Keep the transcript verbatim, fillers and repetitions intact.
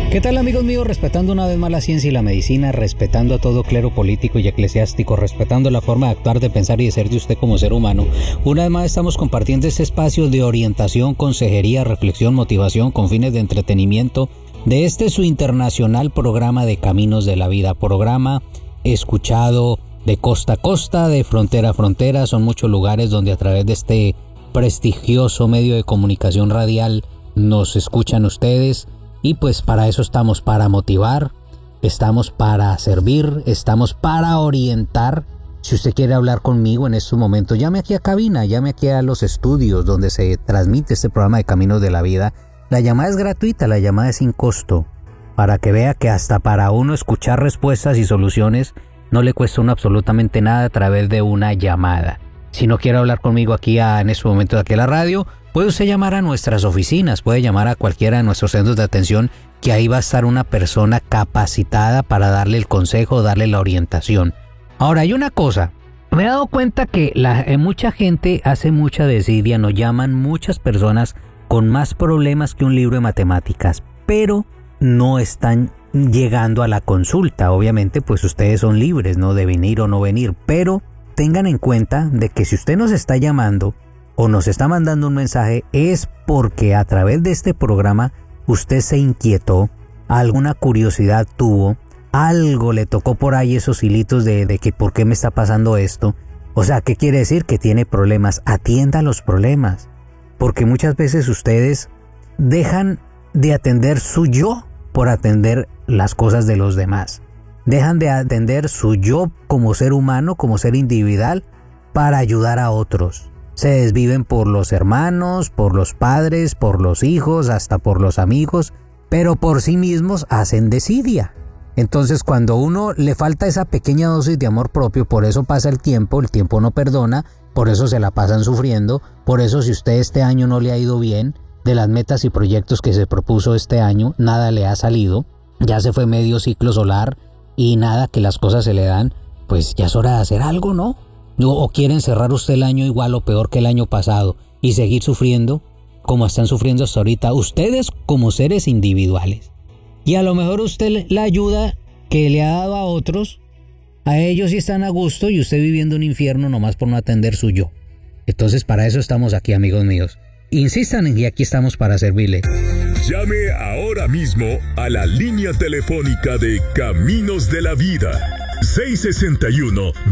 ¿Qué tal, amigos míos? Respetando una vez más la ciencia y la medicina, respetando a todo clero político y eclesiástico, respetando la forma de actuar, de pensar y de ser de usted como ser humano. Una vez más estamos compartiendo este espacio de orientación, consejería, reflexión, motivación con fines de entretenimiento de este su internacional programa de Caminos de la Vida, programa escuchado de costa a costa, de frontera a frontera. Son muchos lugares donde a través de este prestigioso medio de comunicación radial nos escuchan ustedes. Y pues para eso estamos, para motivar, estamos para servir, estamos para orientar. Si usted quiere hablar conmigo en estos momentos, llame aquí a cabina, llame aquí a los estudios donde se transmite este programa de Caminos de la Vida. La llamada es gratuita, la llamada es sin costo, para que vea que hasta para uno escuchar respuestas y soluciones no le cuesta uno absolutamente nada a través de una llamada. Si no quiere hablar conmigo aquí a, en este momento de aquí a la radio, puede usted llamar a nuestras oficinas, puede llamar a cualquiera de nuestros centros de atención, que ahí va a estar una persona capacitada para darle el consejo, darle la orientación. Ahora, hay una cosa, me he dado cuenta que la, eh, mucha gente hace mucha desidia, nos llaman muchas personas con más problemas que un libro de matemáticas, pero no están llegando a la consulta. Obviamente, pues ustedes son libres, ¿no?, de venir o no venir, pero tengan en cuenta de que si usted nos está llamando o nos está mandando un mensaje, es porque a través de este programa usted se inquietó, alguna curiosidad tuvo, algo le tocó por ahí esos hilitos de, de que por qué me está pasando esto. O sea, ¿qué quiere decir? Que tiene problemas. Atienda los problemas, porque muchas veces ustedes dejan de atender su yo por atender las cosas de los demás. Dejan de atender su yo como ser humano, como ser individual, para ayudar a otros. Se desviven por los hermanos, por los padres, por los hijos, hasta por los amigos, pero por sí mismos hacen desidia. Entonces, cuando a uno le falta esa pequeña dosis de amor propio, por eso pasa el tiempo, el tiempo no perdona, por eso se la pasan sufriendo, por eso si usted este año no le ha ido bien, de las metas y proyectos que se propuso este año, nada le ha salido, ya se fue medio ciclo solar y nada que las cosas se le dan, pues ya es hora de hacer algo, ¿no? ¿O quieren cerrar usted el año igual o peor que el año pasado y seguir sufriendo como están sufriendo hasta ahorita ustedes como seres individuales? Y a lo mejor usted la ayuda que le ha dado a otros, a ellos sí están a gusto y usted viviendo un infierno nomás por no atender su yo. Entonces para eso estamos aquí, amigos míos. Insistan y aquí estamos para servirle. Llame ahora mismo a la línea telefónica de Caminos de la Vida. seis sesenta y uno